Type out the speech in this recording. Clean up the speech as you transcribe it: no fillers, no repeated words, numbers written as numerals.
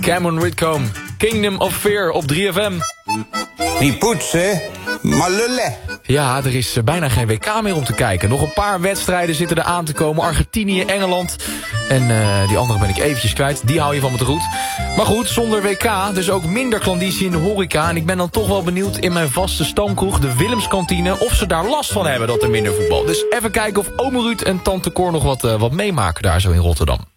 Cameron Whitcomb, Kingdom of Fear op 3FM. Die poetsen, maar lullen. Ja, er is bijna geen WK meer om te kijken. Nog een paar wedstrijden zitten er aan te komen. Argentinië, Engeland. En die andere ben ik eventjes kwijt. Die hou je van me te goed. Maar goed, zonder WK, dus ook minder klandizie in de horeca. En ik ben dan toch wel benieuwd in mijn vaste stamkroeg, de Willemskantine, of ze daar last van hebben dat er minder voetbal. Dus even kijken of ome Ruud en tante Cor nog wat meemaken daar zo in Rotterdam.